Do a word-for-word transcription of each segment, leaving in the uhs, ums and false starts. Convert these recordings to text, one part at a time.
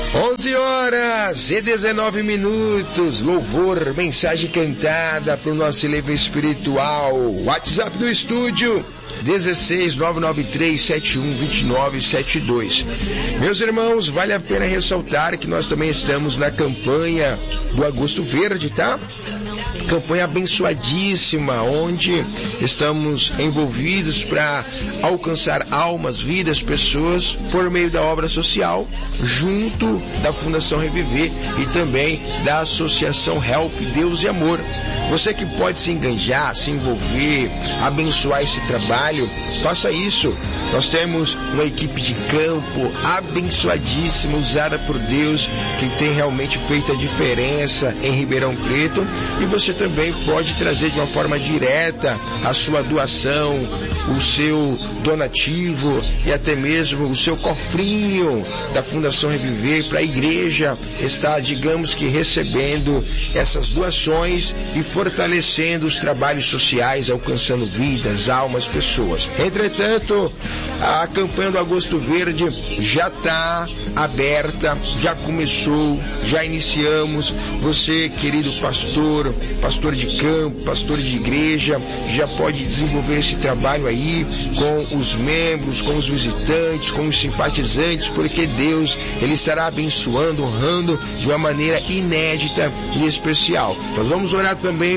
onze horas e dezenove minutos, louvor, mensagem cantada para o nosso elevador espiritual. WhatsApp do estúdio dezesseis nove nove três sete um dois nove sete dois. Meus irmãos, vale a pena ressaltar que nós também estamos na campanha do Agosto Verde, tá? Campanha abençoadíssima, onde estamos envolvidos para alcançar almas, vidas, pessoas por meio da obra social, junto da Fundação Reviver e também da Associação Help Deus e Amor. Você que pode se enganjar, se envolver, abençoar esse trabalho, faça isso. Nós temos uma equipe de campo abençoadíssima, usada por Deus, que tem realmente feito a diferença em Ribeirão Preto, e você também pode trazer de uma forma direta a sua doação, o seu donativo e até mesmo o seu cofrinho da Fundação Reviver para a igreja estar, digamos que, recebendo essas doações e fortalecendo os trabalhos sociais, alcançando vidas, almas, pessoas. Entretanto, a campanha do Agosto Verde já está aberta, já começou, já iniciamos. Você, querido pastor, pastor de campo, pastor de igreja, já pode desenvolver esse trabalho aí com os membros, com os visitantes, com os simpatizantes, porque Deus, Ele estará abençoando, honrando de uma maneira inédita e especial. Nós vamos orar também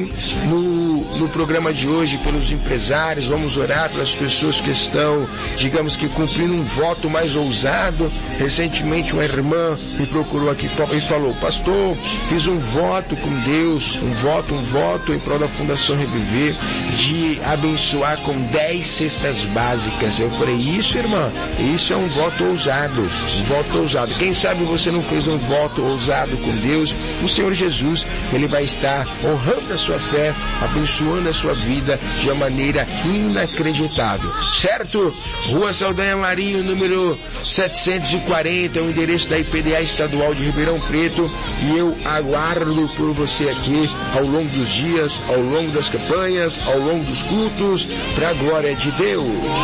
no, no programa de hoje pelos empresários, vamos orar pelas pessoas que estão, digamos que, cumprindo um voto mais ousado. Recentemente uma irmã me procurou aqui e falou: pastor, fiz um voto com Deus, um voto, um voto em prol da Fundação Reviver, de abençoar com dez cestas básicas. Eu falei: isso, irmã, isso é um voto ousado, um voto ousado. Quem sabe você não fez um voto ousado com Deus? O Senhor Jesus, Ele vai estar honrando a sua fé, abençoando a sua vida de uma maneira inacreditável, certo? Rua Saldanha Marinho, número setecentos e quarenta, é o endereço da I P D A estadual de Ribeirão Preto, e eu aguardo por você aqui ao longo dos dias, ao longo das campanhas, ao longo dos cultos, para a glória de Deus.